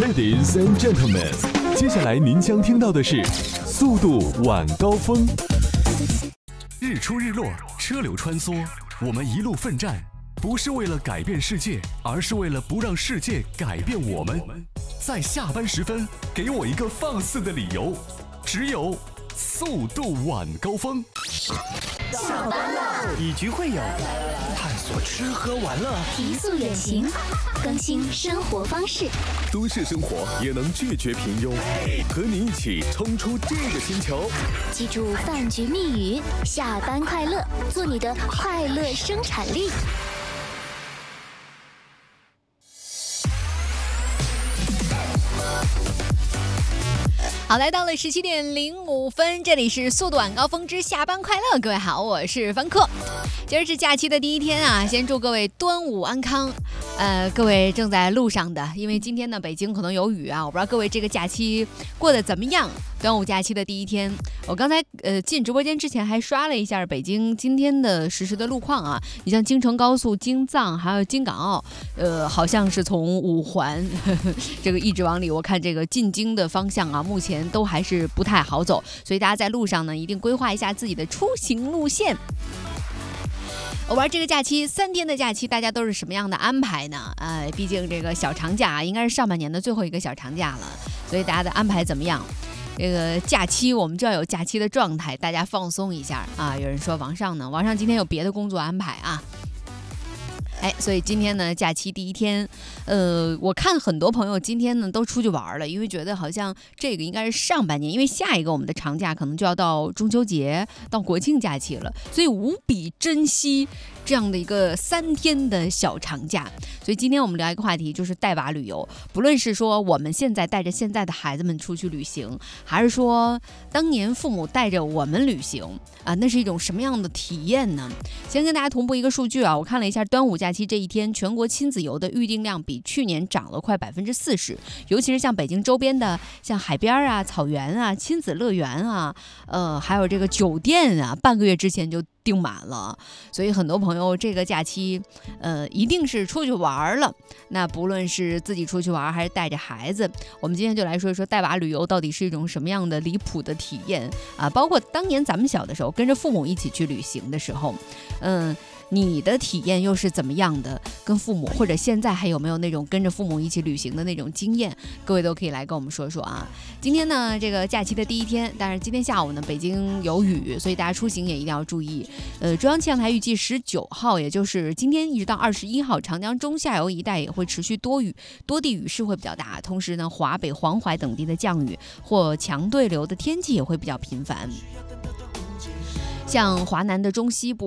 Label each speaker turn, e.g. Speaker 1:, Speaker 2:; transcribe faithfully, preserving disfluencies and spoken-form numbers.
Speaker 1: Ladies and gentlemen， 接下来您将听到的是速度晚高峰。日出日落，车流穿梭，我们一路奋战，不是为了改变世界，而是为了不让世界改变我们。在下班时分，给我一个放肆的理由，只有速度晚高峰。
Speaker 2: 下班了，
Speaker 3: 以局会友，探索吃喝玩乐，
Speaker 2: 提速远行，更新生活方式。
Speaker 1: 都市生活也能拒绝平庸，和你一起冲出这个星球。
Speaker 2: 记住饭局密语：下班快乐，做你的快乐生产力。
Speaker 4: 好，来到了十七点零五分，这里是速度晚高峰之下班快乐。各位好，我是凡客。今儿是假期的第一天啊，先祝各位端午安康。呃，各位正在路上的，因为今天呢北京可能有雨啊，我不知道各位这个假期过得怎么样。端午假期的第一天，我刚才呃进直播间之前还刷了一下北京今天的实时的路况啊。你像京承高速、京藏还有京港澳，呃，好像是从五环呵呵这个一直往里，我看这个进京的方向啊，目前都还是不太好走，所以大家在路上呢，一定规划一下自己的出行路线。我玩这个假期三天的假期，大家都是什么样的安排呢？呃，毕竟这个小长假应该是上半年的最后一个小长假了，所以大家的安排怎么样？这个假期我们就要有假期的状态，大家放松一下啊。有人说王上呢，王上今天有别的工作安排啊。哎，所以今天呢，假期第一天，呃，我看很多朋友今天呢都出去玩了，因为觉得好像这个应该是上半年，因为下一个我们的长假可能就要到中秋节、到国庆假期了，所以无比珍惜这样的一个三天的小长假。所以今天我们聊一个话题，就是带娃旅游。不论是说我们现在带着现在的孩子们出去旅行，还是说当年父母带着我们旅行啊，那是一种什么样的体验呢？先跟大家同步一个数据啊，我看了一下端午假期这一天，全国亲子游的预订量比去年涨了快百分之四十，尤其是像北京周边的，像海边啊、草原啊、亲子乐园啊，呃，还有这个酒店啊，半个月之前就订满了，所以很多朋友这个假期，呃，一定是出去玩了。那不论是自己出去玩，还是带着孩子，我们今天就来说一说带娃旅游到底是一种什么样的离谱的体验啊！包括当年咱们小的时候跟着父母一起去旅行的时候，嗯。你的体验又是怎么样的？跟父母或者现在还有没有那种跟着父母一起旅行的那种经验？各位都可以来跟我们说说啊。今天呢，这个假期的第一天，但是今天下午呢，北京有雨，所以大家出行也一定要注意。呃，中央气象台预计十九号，也就是今天一直到二十一号，长江中下游一带也会持续多雨，多地雨势会比较大。同时呢，华北、黄淮等地的降雨或强对流的天气也会比较频繁。像华南的中西部。